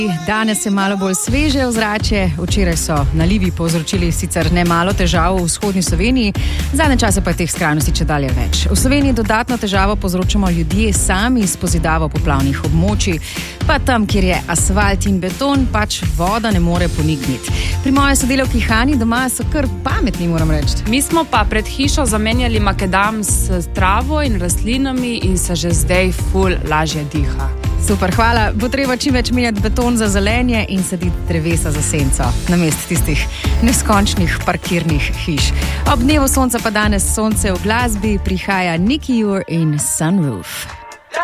Danes je malo bolj sveže ozračje, včeraj so nalivi povzročili sicer ne malo težav v vzhodni Sloveniji, zadnje čase pa je teh skrajnosti čedalje več. V Sloveniji dodatno težavo povzročamo ljudje sami s pozidavo poplavnih območij, pa tam, kjer je asfalt in beton, pač voda ne more ponikniti. Pri moje sodelavki Hani doma so kar pametni, moram reči. Mi smo pa pred hišo zamenjali makadam s travo in rastlinami in se že zdaj ful lažje diha. Super, hvala. Bo treba čim več menjati beton za zelenje in saditi drevesa za senco, namesto tistih neskončnih parkirnih hiš. Ob dnevu sonca pa danes sonce v glasbi prihaja Nicky Ure in Sunroof.